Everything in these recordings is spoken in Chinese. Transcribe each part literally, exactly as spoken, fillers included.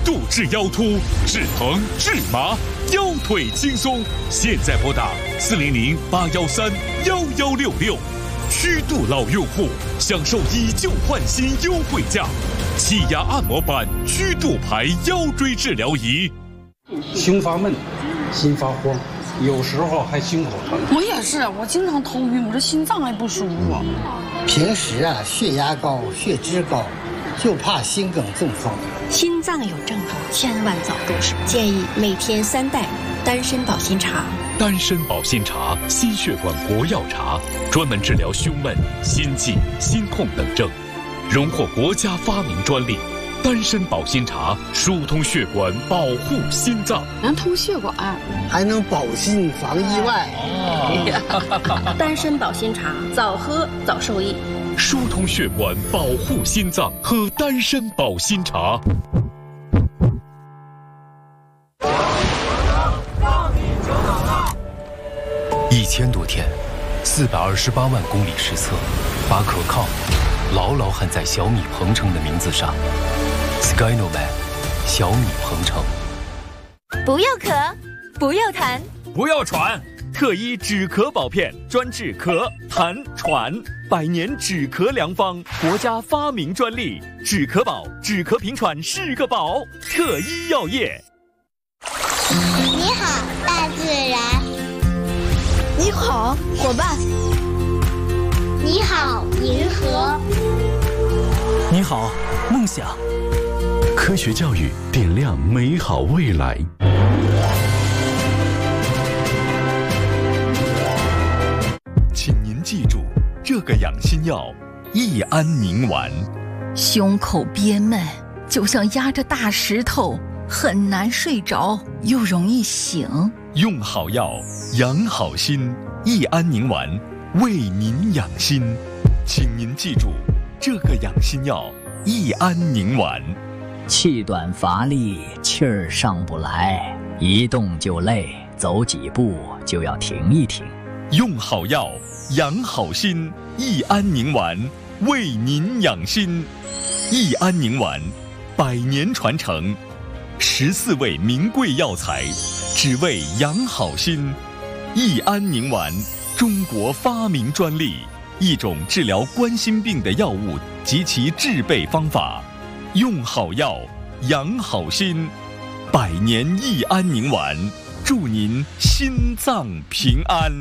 度治腰突、治疼、治麻，腰腿轻松。现在拨打四零零八幺三幺幺六六。虚度老用户享受以旧换新优惠价，气压按摩板虚度牌腰椎治疗仪。 胸发闷，心发慌，有时候还心口疼。 我也是，我经常头晕，我这心脏还不舒服。 平时啊，血压高，血脂高，就怕心梗中风。 心脏有症状，千万早重视。建议每天三袋丹参保心茶。 丹参保心茶，心血管国药茶，专门治疗胸闷、心悸、心痛等症，荣获国家发明专利。丹参保心茶疏通血管，保护心脏， 能通血管， 还能保心防意外。 哦、丹参保心茶，早喝早受益。 疏通血管，保护心脏，喝丹参保心茶。 一千多天，四百二十八万公里实测，把可靠牢牢焊在小米鹏程的名字上。Skynovan， 小米鹏程。 不要咳，不要痰， 不要喘。特一止咳宝片，专治咳、痰、喘，百年止咳良方，国家发明专利。止咳宝，止咳平喘是个宝。特一药业。 你好，大自然。 你好，伙伴。 你好，银河。 你好，梦想。 科学教育点亮美好未来。 请您记住，这个养心药益安宁丸。 胸口憋闷，就像压着大石头，很难睡着，又容易醒。 用好药，养好心，益安宁丸为您养心。请您记住，这个养心药益安宁丸。 气短乏力，气儿上不来，一动就累，走几步就要停一停。 用好药，养好心，益安宁丸为您养心。益安宁丸，百年传承，十四味名贵药材，只为养好心。益安宁丸，中国发明专利，一种治疗冠心病的药物及其制备方法。用好药，养好心，百年益安宁丸，祝您心脏平安。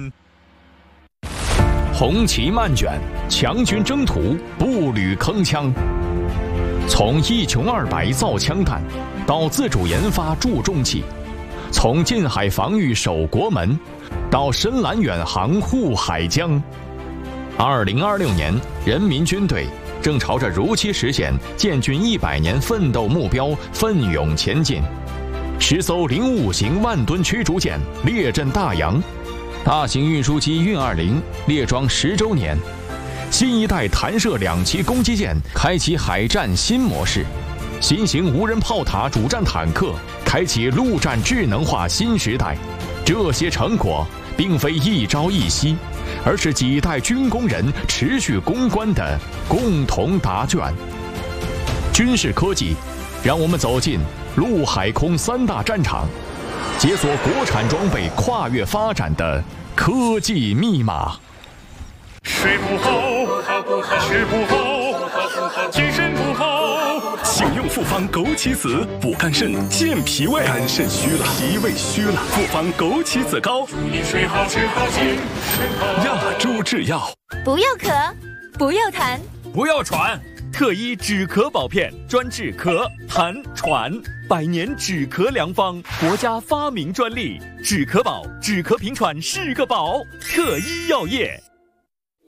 红旗漫卷，强军征途，步履铿锵。从一穷二白造枪弹，到自主研发铸重器；从近海防御守国门，到深蓝远航护海疆。二零二六年，人民军队正朝着如期实现建军一百年奋斗目标奋勇前进。十艘零五型万吨驱逐舰列阵大洋，大型运输机运二零列装十周年，新一代弹射两栖攻击舰开启海战新模式，新型无人炮塔主战坦克开启陆战智能化新时代。这些成果并非一朝一夕，而是几代军工人持续攻关的共同答卷。军事科技让我们走进陆海空三大战场，解锁国产装备跨越发展的科技密码。 睡不好，吃不好，精神不好。 请用复方枸杞子补肝肾、健脾胃。肝肾虚了，脾胃虚了，复方枸杞子膏。 祝你睡好吃好精神好。 亚洲制药。 不要咳，不要痰， 不要喘。特一止咳宝片，专治咳、痰、喘，百年止咳良方，国家发明专利。止咳宝，止咳平喘是个宝。特一药业。